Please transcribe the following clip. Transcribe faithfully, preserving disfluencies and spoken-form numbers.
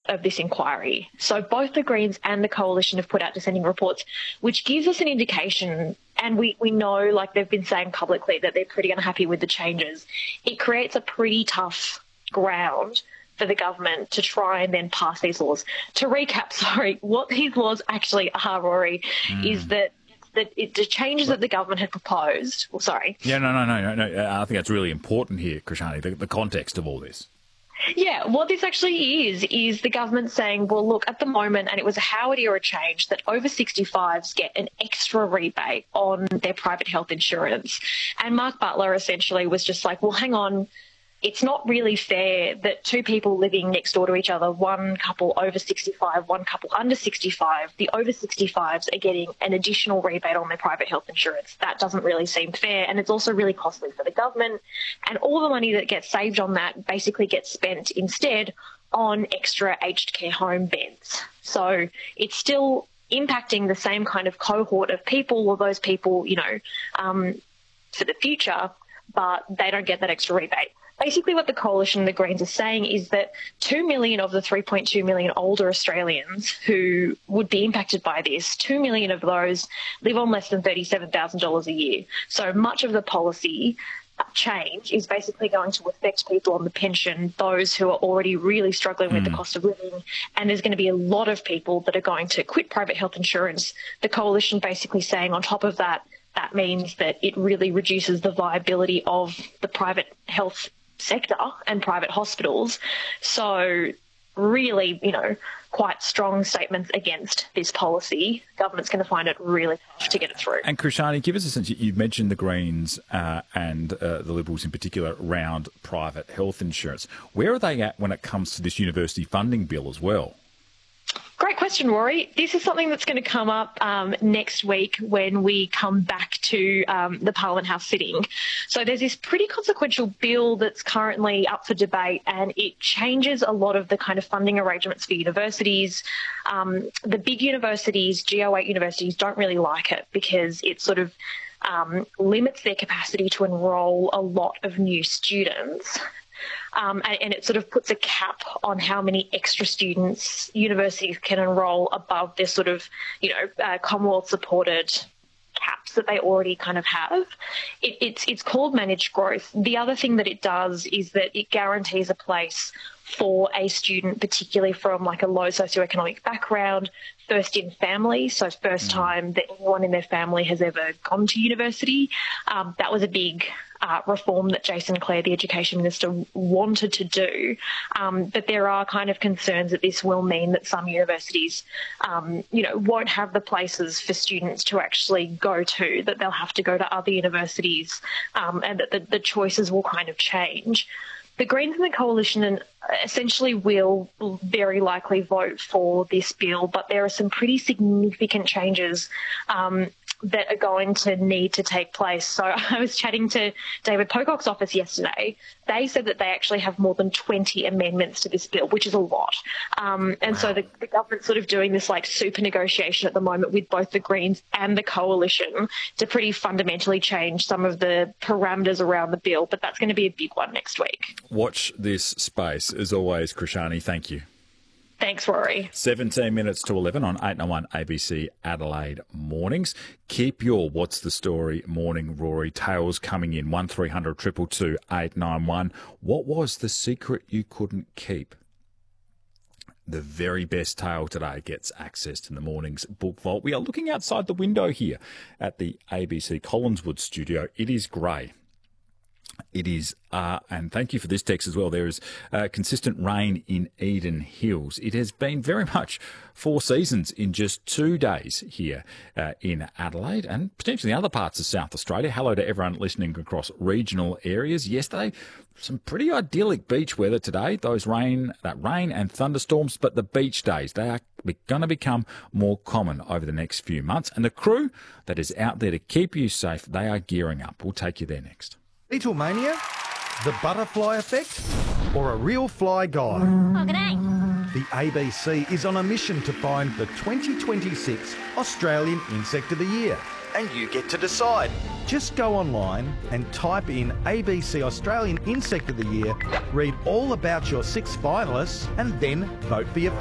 of this inquiry. So both the Greens and the Coalition have put out dissenting reports, which gives us an indication, and we, we know, like they've been saying publicly, that they're pretty unhappy with the changes. It creates a pretty tough ground for the government to try and then pass these laws. To recap, sorry, what these laws actually are, Rory, mm. is that that it, the changes that the government had proposed. Well, sorry. Yeah, no, no, no, no, no. I think that's really important here, Krishani, the, the context of all this. Yeah, what this actually is, is the government saying, well, look, at the moment, and it was a Howard era change, that over sixty-fives get an extra rebate on their private health insurance. And Mark Butler essentially was just like, well, hang on, it's not really fair that two people living next door to each other, one couple over sixty-five, one couple under sixty-five, the over sixty-fives are getting an additional rebate on their private health insurance. That doesn't really seem fair, and it's also really costly for the government. And all the money that gets saved on that basically gets spent instead on extra aged care home beds. So it's still impacting the same kind of cohort of people, or those people, you know, um, for the future, but they don't get that extra rebate. Basically what the Coalition and the Greens are saying is that two million of the three point two million older Australians who would be impacted by this, two million of those live on less than thirty-seven thousand dollars a year. So much of the policy change is basically going to affect people on the pension, those who are already really struggling mm. with the cost of living. And there's going to be a lot of people that are going to quit private health insurance. The Coalition basically saying on top of that, that means that it really reduces the viability of the private health sector and private hospitals. So really, you know, quite strong statements against this policy. Government's going to find it really tough to get it through. And Krishani, give us a sense, you've mentioned the Greens uh, and uh, the Liberals in particular around private health insurance. Where are they at when it comes to this university funding bill as well? Great question, Rory. This is something that's going to come up um, next week when we come back to um, the Parliament House sitting. So there's this pretty consequential bill that's currently up for debate, and it changes a lot of the kind of funding arrangements for universities. Um, the big universities, G O eight universities, don't really like it because it sort of um, limits their capacity to enrol a lot of new students. Um, and, and it sort of puts a cap on how many extra students universities can enrol above their sort of, you know, uh, Commonwealth-supported caps that they already kind of have. It, it's, it's called managed growth. The other thing that it does is that it guarantees a place for a student, particularly from like a low socioeconomic background, first in family, so first time that anyone in their family has ever gone to university. Um, that was a big uh, reform that Jason Clare, the Education Minister, wanted to do. Um, but there are kind of concerns that this will mean that some universities, um, you know, won't have the places for students to actually go to, that they'll have to go to other universities, um, and that the, the choices will kind of change. The Greens and the Coalition essentially will very likely vote for this bill, but there are some pretty significant changes um, that are going to need to take place. So I was chatting to David Pocock's office yesterday. They said that they actually have more than twenty amendments to this bill, which is a lot. Um, and wow. so the, the government's sort of doing this like super negotiation at the moment with both the Greens and the Coalition to pretty fundamentally change some of the parameters around the bill. But that's going to be a big one next week. Watch this space. As always, Krishani, thank you. Thanks, Rory. seventeen minutes to eleven on eight ninety-one A B C Adelaide Mornings. Keep your What's the Story morning, Rory. Tales coming in. one three hundred two two two eight nine one. What was the secret you couldn't keep? The very best tale today gets access to the morning's book vault. We are looking outside the window here at the A B C Collinswood studio. It is grey. It is, uh, and thank you for this text as well, there is uh, consistent rain in Eden Hills. It has been very much four seasons in just two days here uh, in Adelaide and potentially other parts of South Australia. Hello to everyone listening across regional areas. Yesterday, some pretty idyllic beach weather today. Those rain, that rain and thunderstorms, but the beach days, they are going to become more common over the next few months. And the crew that is out there to keep you safe, they are gearing up. We'll take you there next. Beetlemania, the butterfly effect, or a real fly guy? Oh, g'day. The A B C is on a mission to find the twenty twenty-six Australian Insect of the Year. And you get to decide. Just go online and type in A B C Australian Insect of the Year, read all about your six finalists, and then vote for your